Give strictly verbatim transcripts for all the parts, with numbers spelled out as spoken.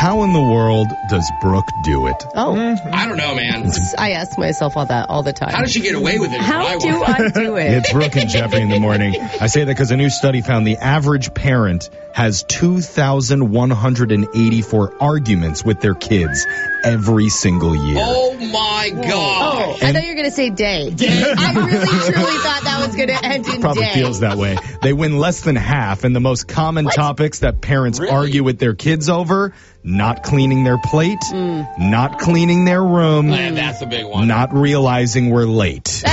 How in the world does Brooke do it? Oh, I don't know, man. I ask myself all that all the time. How does she get away with it? How do I do it? It's Brooke and Jeffrey in the morning. I say that because a new study found the average parent has two thousand one hundred eighty-four arguments with their kids every single year. Oh, my God. Oh, I thought you were going to say day. I really, truly thought that was going to end in Probably day. feels that way. They win less than half, and the most common What? topics that parents Really? argue with their kids over: not cleaning their plate, not cleaning their room, Man, that's a big one. not realizing we're late.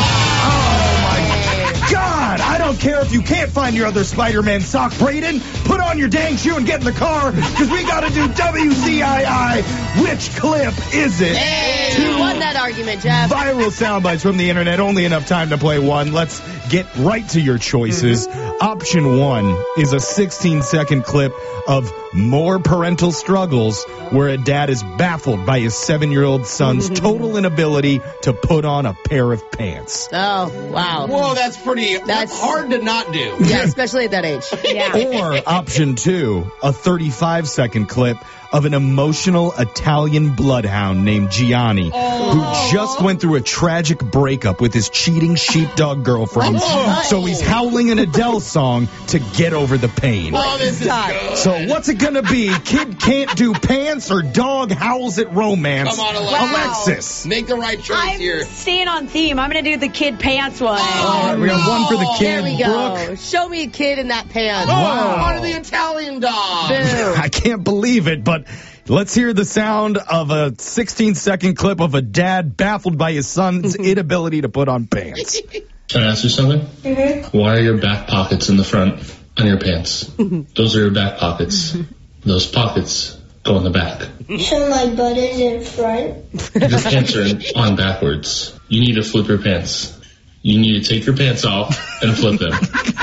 God, I don't care if you can't find your other Spider-Man sock, Brayden. Put on your dang shoe and get in the car, because we got to do W C I I. Which clip is it? Hey, you won that argument, Jeff. Viral sound bites from the internet. Only enough time to play one. Let's get right to your choices. Option one is a sixteen second clip of more parental struggles where a dad is baffled by his seven-year-old son's total inability to put on a pair of pants. Oh, wow. Whoa, that's pretty that's, That's- hard to not do. Yeah, especially at that age. Yeah. Or option two, a thirty-five second clip of an emotional Italian bloodhound named Gianni, who just went through a tragic breakup with his cheating sheepdog girlfriend. So he's howling an Adele song to get over the pain. Oh, this is Stop. good. So what's it gonna be? Kid can't do pants or dog howls at romance? Come on, Alexis. Alexis. Make the right choice I'm here. staying on theme. I'm going to do the kid pants one. Oh, we got one for the kid. There we go. Brooke. Show me a kid in that pants. Wow. One of the Italian dogs. Boom. I can't believe it, but let's hear the sound of a sixteen second clip of a dad baffled by his son's inability to put on pants. Can I ask you something? Mm-hmm. Why are your back pockets in the front on your pants? Those are your back pockets. Those pockets go in the back. So my butt is in front? Your pants are on backwards. You need to flip your pants. You need to take your pants off and flip them.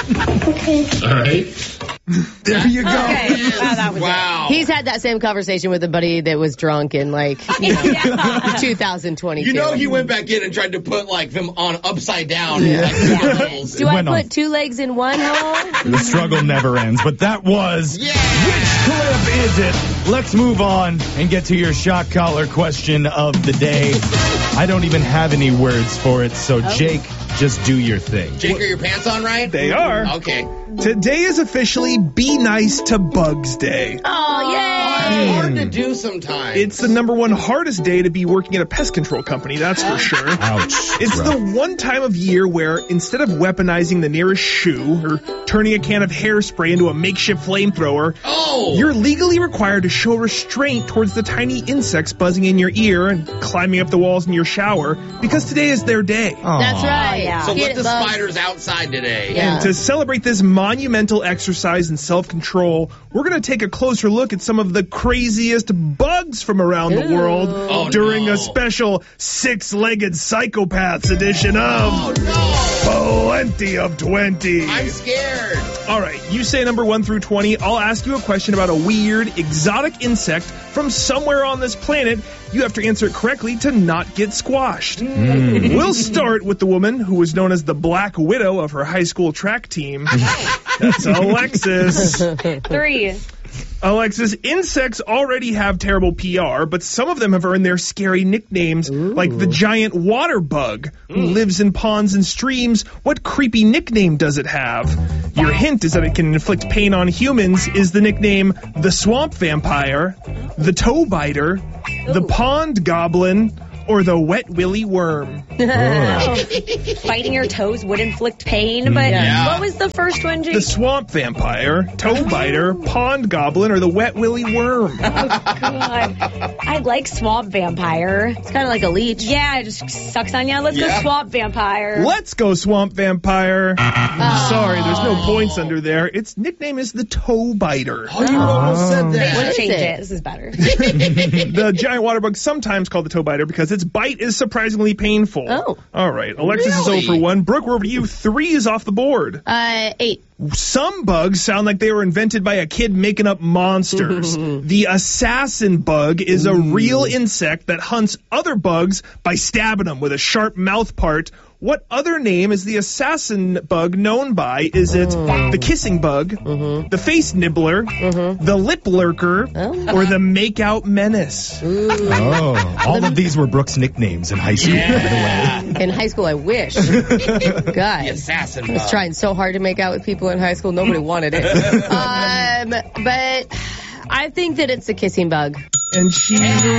Okay. All right? There you go. Okay. Wow, that was Wow. He's had that same conversation with a buddy that was drunk in like you know, Yeah. two thousand twenty-two. You know he went back in and tried to put like them on upside down. Like, different levels. Do I went put on. two legs in one hole? The struggle never ends, but that was Yeah. Which clip is it? Let's move on and get to your shock collar question of the day. I don't even have any words for it, so Jake, just do your thing. Jake, are your pants on right? They are. Okay. Today is officially Be Nice to Bugs Day. Oh, yay! It's hard to do sometimes. It's the number one hardest day to be working at a pest control company, that's for sure. Ouch. It's Rough. the one time of year where instead of weaponizing the nearest shoe or turning a can of hairspray into a makeshift flamethrower, Oh. you're legally required to show restraint towards the tiny insects buzzing in your ear and climbing up the walls in your shower because today is their day. Aw. That's right. yeah. So Get let it, the Bubs. spiders outside today. Yeah. And to celebrate this monumental exercise in self-control, we're going to take a closer look at some of the craziest bugs from around the Ooh. world Oh, during no. a special six-legged psychopaths edition of Oh, no. Plenty of twenty. I'm scared. All right, you say number one through twenty. I'll ask you a question about a weird, exotic insect from somewhere on this planet. You have to answer it correctly to not get squashed. We'll start with the woman who was known as the Black Widow of her high school track team. That's Alexis. Three. Alexis, insects already have terrible P R, but some of them have earned their scary nicknames, like the giant water bug who lives in ponds and streams. What creepy nickname does it have? Your hint is that it can inflict pain on humans is the nickname the swamp vampire, the toe biter, the pond goblin, or the wet willy worm. Biting your toes would inflict pain, but Yeah. what was the first one, Jake? The swamp vampire, toe biter, pond goblin, or the wet willy worm. God. I like swamp vampire. It's kind of like a leech. Yeah, it just sucks on you. Let's Yeah. go swamp vampire. Let's go swamp vampire. Sorry, there's no points under there. Its nickname is the toe biter. Oh, you almost said that. What is Change it? it. This is better. The giant water bug, sometimes called the toe biter, because its bite is surprisingly painful. Oh. All right, Alexis Really? is zero for one. Brooke, we're over to you. Three is off the board. Uh, eight. Some bugs sound like they were invented by a kid making up monsters. The assassin bug is a real insect that hunts other bugs by stabbing them with a sharp mouth part. What other name is the assassin bug known by? Is it the kissing bug, Mm-hmm. the face nibbler, Mm-hmm. the lip lurker, Oh. or the makeout menace? Oh, all of these were Brooke's nicknames in high school, by the way. In high school, I wish. God. The assassin I was bug. trying so hard to make out with people in high school. Nobody wanted it. um, but I think that it's the kissing bug. And she's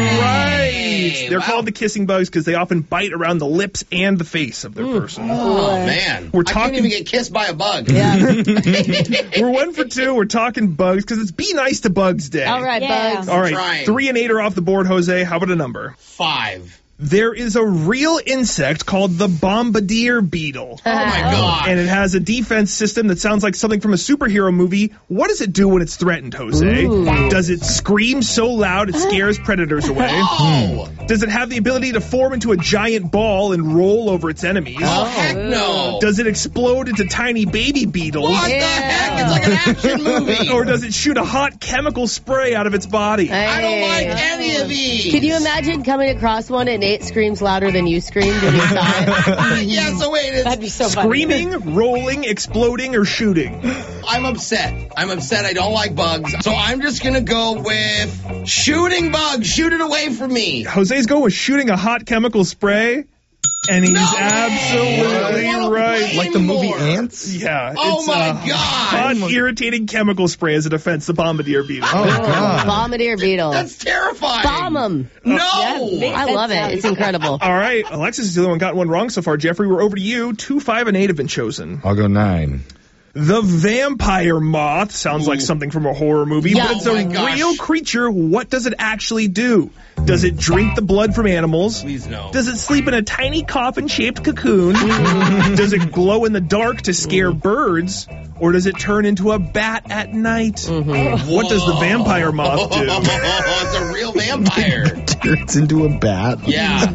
right. They're wow. called the kissing bugs because they often bite around the lips and the face of their person. Oh, man. We're I talking- can't even get kissed by a bug. Yeah. We're one for two. We're talking bugs because it's Be Nice to Bugs Day. All right, Yeah. bugs. All right. Trying. Three and eight are off the board, Jose. How about a number? Five. There is a real insect called the bombardier beetle. Oh, my God. And it has a defense system that sounds like something from a superhero movie. What does it do when it's threatened, Jose? Ooh. Does it scream so loud it scares predators away? Oh. Does it have the ability to form into a giant ball and roll over its enemies? Oh, heck no. Does it explode into tiny baby beetles? What the heck? It's like an action movie. Or does it shoot a hot chemical spray out of its body? I don't Hey. like any of these. Can you imagine coming across one and it screams louder than you screamed when you saw it? Yeah, so wait, That'd be it's, so funny. Screaming, rolling, exploding, or shooting? I'm upset. I'm upset. I don't like bugs. So I'm just going to go with shooting bugs. Shoot it away from me. Jose's going with shooting a hot chemical spray, and he's No way! absolutely I wanna right. play Like the movie anymore. Ants? Yeah. Oh it's my a God. hot, irritating chemical spray as a defense, the bombardier beetle. Oh, God. Bombardier beetle. That's terrifying. Bomb them. No. I love it. It's incredible. All right, Alexis is the only one got one wrong so far. Jeffrey, we're over to you. Two, five, and eight have been chosen. I'll go nine. The vampire moth sounds like something from a horror movie, Yeah. but it's Oh a my gosh. real creature. What does it actually do? Does it drink the blood from animals? Please no. Does it sleep in a tiny coffin-shaped cocoon? Does it glow in the dark to scare birds? Or does it turn into a bat at night? What does the vampire moth do? It's a real vampire. Turns into a bat. Yeah.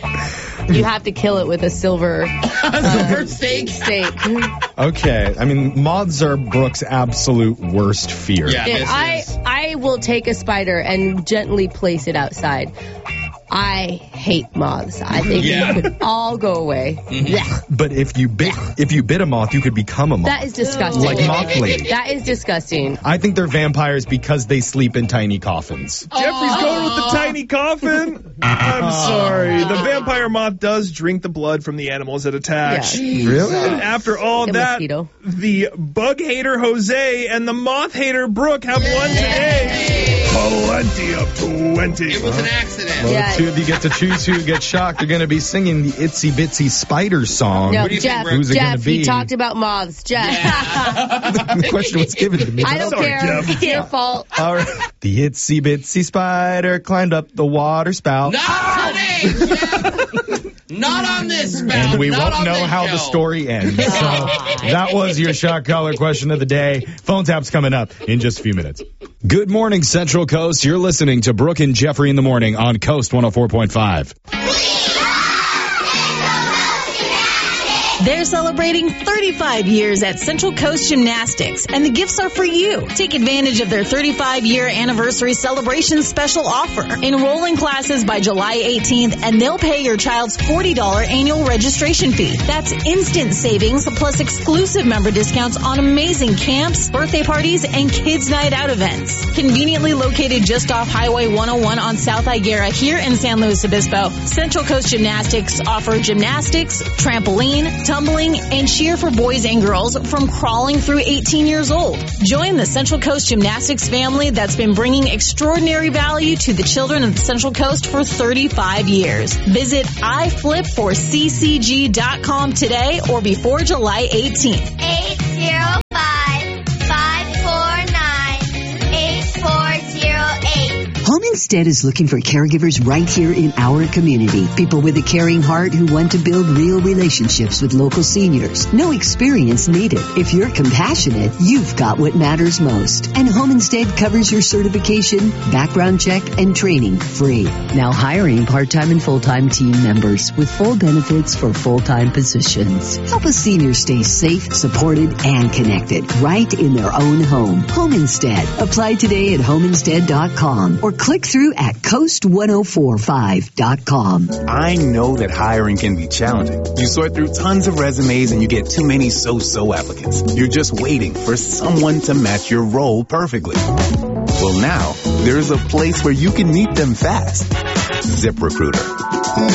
You have to kill it with a silver Silver steak. steak. Okay, I mean, moths are Brooke's absolute worst fear. Yeah, If this I is. I will take a spider and gently place it outside. I hate moths. I think Yeah. it could all go away. Blech. But if you bit if you bit a moth, you could become a moth. That is disgusting. Like Moth Lady. That is disgusting. I think they're vampires because they sleep in tiny coffins. Jeffrey's going with the tiny coffin. I'm sorry. The vampire moth does drink the blood from the animals it attacks. Yeah. Really? And after all The that, mosquito. the bug hater Jose and the moth hater Brooke have won today. Plenty of twenty. It was an accident. Well, Yeah. the two of you get to choose who gets shocked. They're going to be singing the Itsy Bitsy Spider song. No, do you think, Jeff, Brooke? Who's it gonna Jeff, he be? talked about moths. Jeff. The question was given to me. I don't Sorry, care. Jeff. It's your fault. All right. The itsy bitsy spider climbed up the water spout. Not today, Jeff. Not on this spout. And we Not won't on know this how show. the story ends. So that was your shot collar question of the day. Phone tap's coming up in just a few minutes. Good morning, Central Coast. You're listening to Brooke and Jeffrey in the morning on Coast one oh four point five. They're celebrating thirty-five years at Central Coast Gymnastics, and the gifts are for you. Take advantage of their thirty-five year anniversary celebration special offer. Enroll in classes by July eighteenth, and they'll pay your child's forty dollars annual registration fee. That's instant savings plus exclusive member discounts on amazing camps, birthday parties, and kids' night out events. Conveniently located just off Highway one oh one on South Higuera here in San Luis Obispo, Central Coast Gymnastics offer gymnastics, trampoline, tumbling, and cheer for boys and girls from crawling through eighteen years old. Join the Central Coast Gymnastics family that's been bringing extraordinary value to the children of the Central Coast for thirty-five years. Visit i flip for c c g dot com today or before July eighteenth. Eight zero five five four nine eight four zero eight. Home Instead is looking for caregivers right here in our community. People with a caring heart who want to build real relationships with local seniors. No experience needed. If you're compassionate, you've got what matters most. And Home Instead covers your certification, background check, and training free. Now hiring part-time and full-time team members with full benefits for full-time positions. Help a senior stay safe, supported, and connected right in their own home. Home Instead. Apply today at home instead dot com or click Click through at coast one oh four five dot com. I know that hiring can be challenging. You sort through tons of resumes and you get too many so-so applicants. You're just waiting for someone to match your role perfectly. Well, now, there's a place where you can meet them fast. ZipRecruiter.